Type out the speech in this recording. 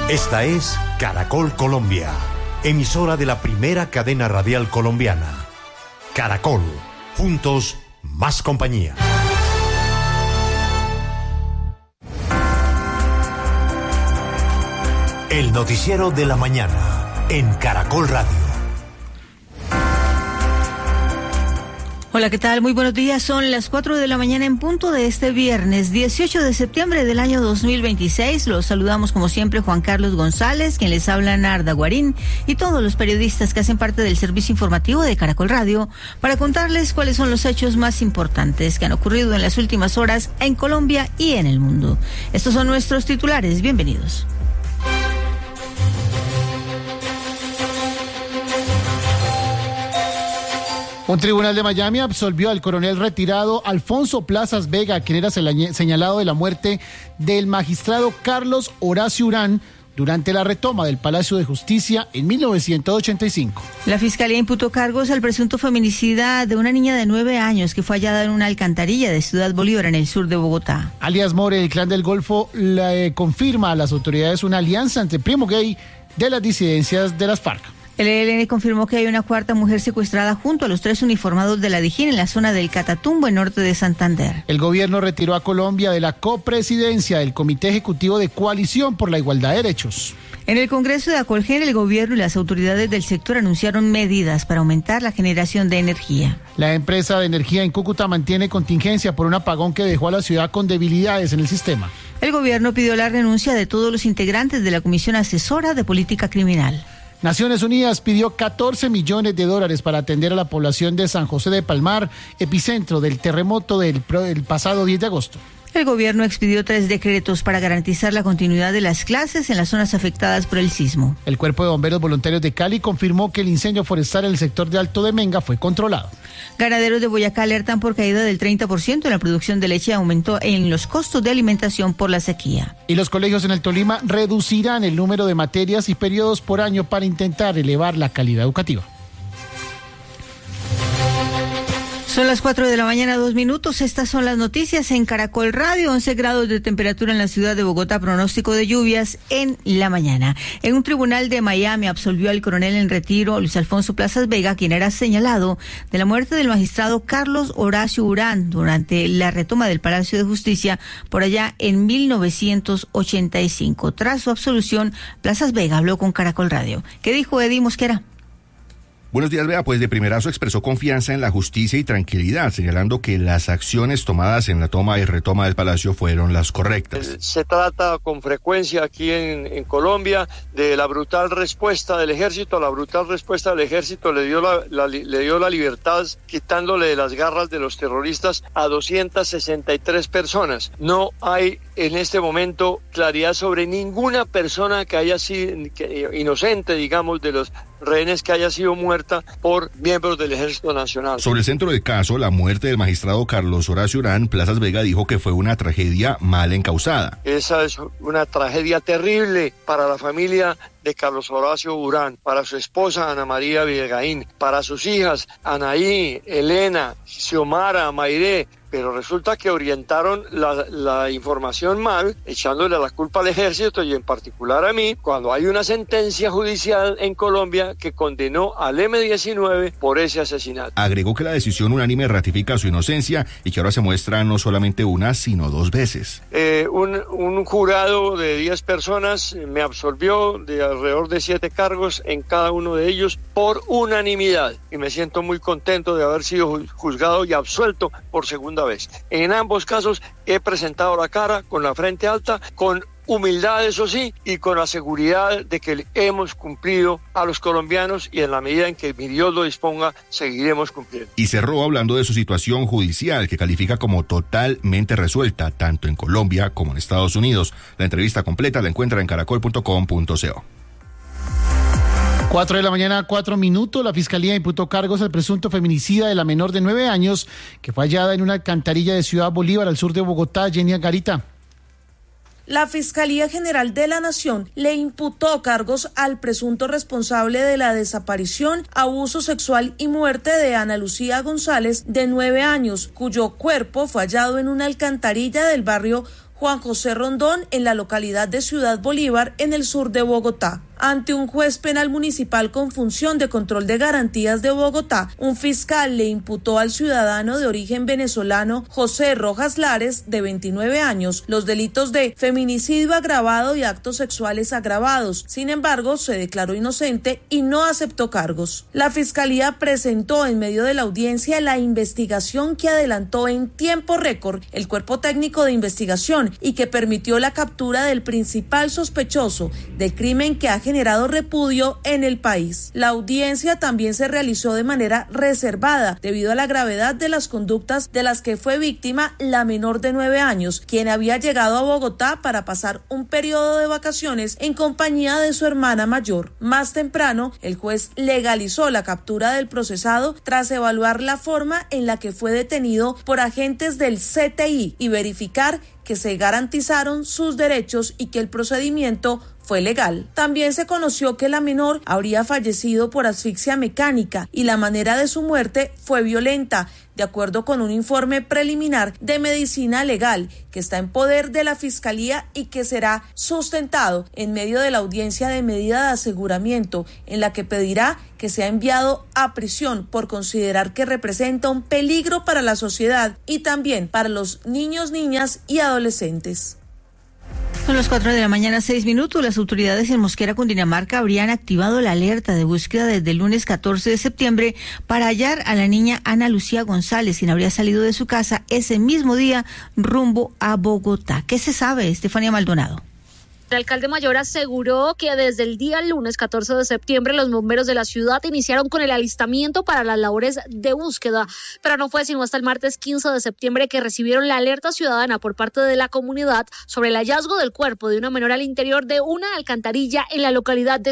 Esta es Caracol Colombia, emisora de la primera cadena radial colombiana. Caracol, juntos, más compañía. El noticiero de la mañana, en Caracol Radio. Hola, ¿qué tal? Muy buenos días. Son las 4 de la mañana en punto de este viernes 18 de septiembre del año 2026. Los saludamos como siempre Juan Carlos González, quien les habla Narda Guarín, y todos los periodistas que hacen parte del servicio informativo de Caracol Radio para contarles cuáles son los hechos más importantes que han ocurrido en las últimas horas en Colombia y en el mundo. Estos son nuestros titulares. Bienvenidos. Un tribunal de Miami absolvió al coronel retirado Alfonso Plazas Vega, quien era señalado de la muerte del magistrado Carlos Horacio Urán durante la retoma del Palacio de Justicia en 1985. La Fiscalía imputó cargos al presunto feminicida de una niña de 9 años que fue hallada en una alcantarilla de Ciudad Bolívar, en el sur de Bogotá. Alias More, el Clan del Golfo, confirma a las autoridades una alianza entre Primo Gay de las disidencias de las FARC. El ELN confirmó que hay una cuarta mujer secuestrada junto a los 3 uniformados de la Dijín en la zona del Catatumbo, en norte de Santander. El gobierno retiró a Colombia de la copresidencia del Comité Ejecutivo de Coalición por la Igualdad de Derechos. En el Congreso de Acolgen, el gobierno y las autoridades del sector anunciaron medidas para aumentar la generación de energía. La empresa de energía en Cúcuta mantiene contingencia por un apagón que dejó a la ciudad con debilidades en el sistema. El gobierno pidió la renuncia de todos los integrantes de la Comisión Asesora de Política Criminal. Naciones Unidas pidió $14 millones para atender a la población de San José de Palmar, epicentro del terremoto del pasado 10 de agosto. El gobierno expidió 3 decretos para garantizar la continuidad de las clases en las zonas afectadas por el sismo. El Cuerpo de Bomberos Voluntarios de Cali confirmó que el incendio forestal en el sector de Alto de Menga fue controlado. Ganaderos de Boyacá alertan por caída del 30% en la producción de leche y aumento en los costos de alimentación por la sequía. Y los colegios en el Tolima reducirán el número de materias y periodos por año para intentar elevar la calidad educativa. Son las 4 de la mañana, 2 minutos. Estas son las noticias en Caracol Radio. 11 grados de temperatura en la ciudad de Bogotá, pronóstico de lluvias en la mañana. En un tribunal de Miami absolvió al coronel en retiro Luis Alfonso Plazas Vega, quien era señalado de la muerte del magistrado Carlos Horacio Urán durante la retoma del Palacio de Justicia por allá en 1985. Tras su absolución, Plazas Vega habló con Caracol Radio. ¿Qué dijo Eddie Mosquera? Buenos días, Bea. Pues de primerazo expresó confianza en la justicia y tranquilidad, señalando que las acciones tomadas en la toma y retoma del Palacio fueron las correctas. Se trata con frecuencia aquí en Colombia de la brutal respuesta del ejército. La brutal respuesta del ejército le dio la libertad, quitándole de las garras de los terroristas a 263 personas. No hay en este momento claridad sobre ninguna persona que haya sido inocente, digamos, de los rehenes que haya sido muerta por miembros del Ejército Nacional. Sobre el centro del caso, la muerte del magistrado Carlos Horacio Urán, Plazas Vega dijo que fue una tragedia mal encausada. Esa es una tragedia terrible para la familia de Carlos Horacio Urán, para su esposa Ana María Villegaín, para sus hijas Anaí, Elena, Xiomara, Mayré, pero resulta que orientaron la información mal, echándole la culpa al ejército y en particular a mí, cuando hay una sentencia judicial en Colombia que condenó al M-19 por ese asesinato. Agregó que la decisión unánime ratifica su inocencia y que ahora se muestra no solamente una, sino 2 veces. Un jurado de 10 personas me absolvió de alrededor de 7 cargos en cada uno de ellos por unanimidad y me siento muy contento de haber sido juzgado y absuelto por segunda vez. En ambos casos he presentado la cara con la frente alta, con humildad, eso sí, y con la seguridad de que hemos cumplido a los colombianos y en la medida en que mi Dios lo disponga, seguiremos cumpliendo. Y cerró hablando de su situación judicial, que califica como totalmente resuelta, tanto en Colombia como en Estados Unidos. La entrevista completa la encuentra en caracol.com.co. 4 de la mañana, 4 minutos. La Fiscalía imputó cargos al presunto feminicida de la menor de 9 años que fue hallada en una alcantarilla de Ciudad Bolívar, al sur de Bogotá. Jenny Garita. La Fiscalía General de la Nación le imputó cargos al presunto responsable de la desaparición, abuso sexual y muerte de Ana Lucía González, de 9 años, cuyo cuerpo fue hallado en una alcantarilla del barrio Juan José Rondón, en la localidad de Ciudad Bolívar, en el sur de Bogotá. Ante un juez penal municipal con función de control de garantías de Bogotá, un fiscal le imputó al ciudadano de origen venezolano José Rojas Lares, de 29 años, los delitos de feminicidio agravado y actos sexuales agravados. Sin embargo, se declaró inocente y no aceptó cargos. La fiscalía presentó en medio de la audiencia la investigación que adelantó en tiempo récord el cuerpo técnico de investigación y que permitió la captura del principal sospechoso del crimen que ha generado repudio en el país. La audiencia también se realizó de manera reservada debido a la gravedad de las conductas de las que fue víctima la menor de 9 años, quien había llegado a Bogotá para pasar un periodo de vacaciones en compañía de su hermana mayor. Más temprano, el juez legalizó la captura del procesado tras evaluar la forma en la que fue detenido por agentes del CTI y verificar que se garantizaron sus derechos y que el procedimiento fue legal. También se conoció que la menor habría fallecido por asfixia mecánica y la manera de su muerte fue violenta, de acuerdo con un informe preliminar de medicina legal que está en poder de la Fiscalía y que será sustentado en medio de la audiencia de medida de aseguramiento, en la que pedirá que sea enviado a prisión por considerar que representa un peligro para la sociedad y también para los niños, niñas y adolescentes. Son las 4 de la mañana, 6 minutos. Las autoridades en Mosquera, Cundinamarca, habrían activado la alerta de búsqueda desde el lunes 14 de septiembre para hallar a la niña Ana Lucía González, quien habría salido de su casa ese mismo día rumbo a Bogotá. ¿Qué se sabe, Estefanía Maldonado? El alcalde mayor aseguró que desde el día lunes 14 de septiembre los bomberos de la ciudad iniciaron con el alistamiento para las labores de búsqueda, pero no fue sino hasta el martes 15 de septiembre que recibieron la alerta ciudadana por parte de la comunidad sobre el hallazgo del cuerpo de una menor al interior de una alcantarilla en la localidad de